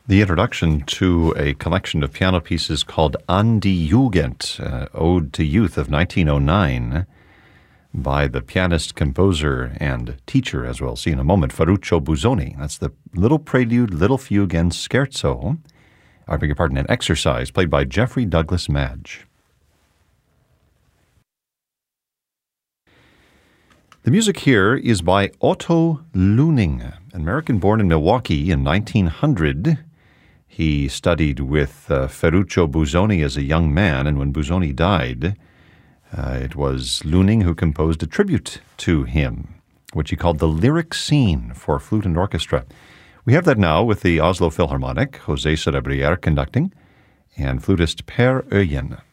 The introduction to a collection of piano pieces called An die Jugend, Ode to Youth of 1909, by the pianist, composer, and teacher, as we'll see in a moment, Ferruccio Busoni. That's the little prelude, little fugue, and scherzo, an exercise played by Jeffrey Douglas Madge. The music here is by Otto Luening, an American born in Milwaukee in 1900. He studied with Ferruccio Busoni as a young man, and when Busoni died, it was Luening who composed a tribute to him, which he called the Lyric Scene for Flute and Orchestra. We have that now with the Oslo Philharmonic, José Cerebriere conducting, and flutist Per Øyen.